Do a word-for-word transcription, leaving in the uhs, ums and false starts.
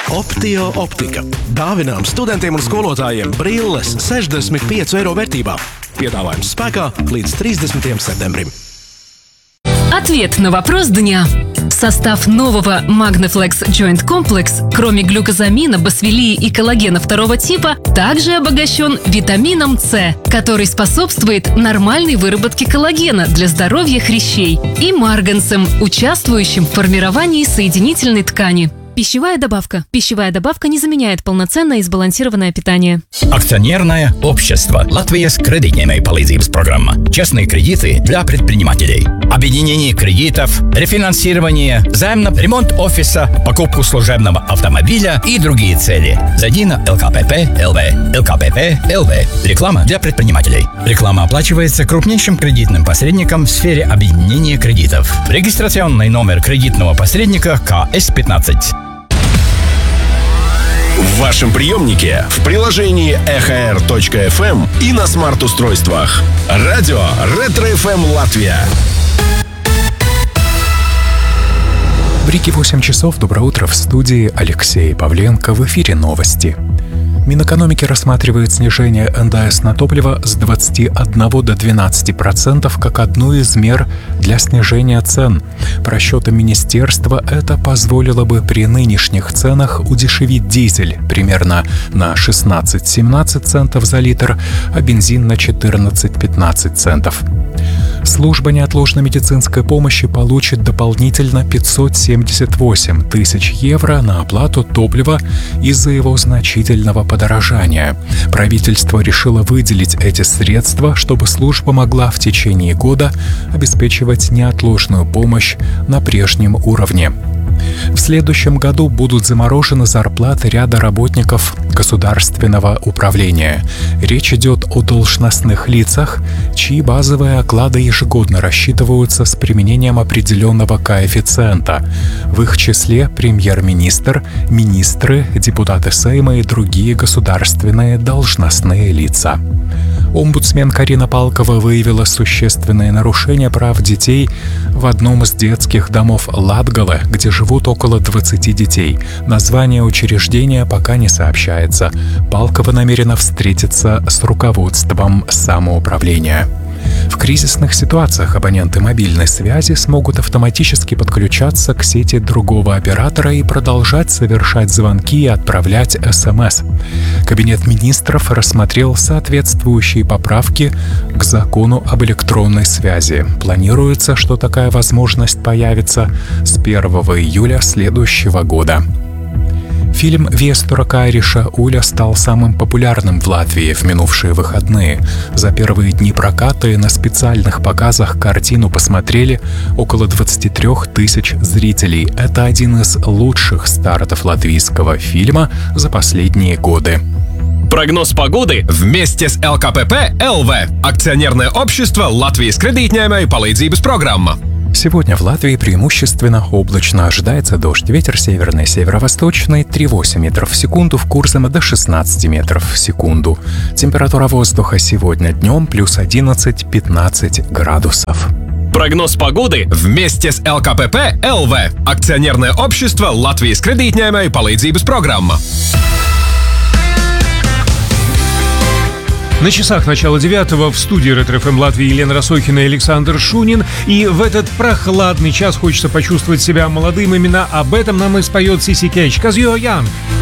Optio optika. Dāvinām studentiem un skolotājiem brilles sešdesmit pieci eiro vērtībā. Piedāvājums spēkā līdz тридцатого сентября. Ответ на вопрос дня. Состав нового Magnaflex Joint Complex, кроме глюкозамина, босвелии и коллагена второго типа, также обогащен витамином С, который способствует нормальной выработке коллагена для здоровья хрящей, и марганцем, участвующим в формировании соединительной ткани. Пищевая добавка. Пищевая добавка не заменяет полноценное и сбалансированное питание. Акционерное общество Латвijas кредитņēmēju palīdzības программа. Частные кредиты для предпринимателей. Объединение кредитов, рефинансирование, займ на ремонт офиса, покупку служебного автомобиля и другие цели. Зайди на эл ка пэ пэ точка эл ви. эл ка пэ пэ точка эл ви. Реклама для предпринимателей. Реклама оплачивается крупнейшим кредитным посредником в сфере объединения кредитов. Регистрационный номер кредитного посредника ка эс пятнадцать. В вашем приемнике, в приложении эхо эр точка эф эм и на смарт-устройствах. Радио Ретро эф эм Латвия. В Риге восемь часов. Доброе утро. В студии Алексей Павленко. В эфире новости. Минэкономики рассматривает снижение эн дэ эс на топливо с двадцати одного до двенадцати процентов как одну из мер для снижения цен. По расчетам министерства, это позволило бы при нынешних ценах удешевить дизель примерно на шестнадцать-семнадцать центов за литр, а бензин на четырнадцать-пятнадцать центов. Служба неотложной медицинской помощи получит дополнительно пятьсот семьдесят восемь тысяч евро на оплату топлива из-за его значительного подорожания. Правительство решило выделить эти средства, чтобы служба могла в течение года обеспечивать неотложную помощь на прежнем уровне. В следующем году будут заморожены зарплаты ряда работников государственного управления. Речь идет о должностных лицах, чьи базовые оклады ежегодно рассчитываются с применением определенного коэффициента. В их числе премьер-министр, министры, депутаты Сейма и другие государственные должностные лица. Омбудсмен Карина Палкова выявила существенные нарушения прав детей в одном из детских домов Латгалы, где живут около двадцати детей. Название учреждения пока не сообщается. Палкова намерена встретиться с руководством самоуправления. В кризисных ситуациях абоненты мобильной связи смогут автоматически подключаться к сети другого оператора и продолжать совершать звонки и отправлять эс эм эс. Кабинет министров рассмотрел соответствующие поправки к закону об электронной связи. Планируется, что такая возможность появится с первого июля следующего года. Фильм Вестура Кайриша «Уля» стал самым популярным в Латвии в минувшие выходные. За первые дни проката и на специальных показах картину посмотрели около двадцати трёх тысяч зрителей. Это один из лучших стартов латвийского фильма за последние годы. Прогноз погоды вместе с эл ка пэ пэ точка эл ви. Акционерное общество Латвijas кредитņēmēju palīdzības программа. Сегодня в Латвии преимущественно облачно. Ожидается дождь. Ветер северный, северо-восточный три целых восемь десятых метров в секунду, в Курзаме до шестнадцати метров в секунду. Температура воздуха сегодня днем плюс одиннадцать-пятнадцать градусов. Прогноз погоды вместе с эл ка пэ пэ точка эл ви. Акционерное общество Латвijas кредитņēmēju palīdzības программа. На часах начало девятого в студии Ретро эф эм Латвии Елена Росохина и Александр Шунин. И в этот прохладный час хочется почувствовать себя молодым. Именно об этом нам и споет Сиси Кетч. «'Cause you're young».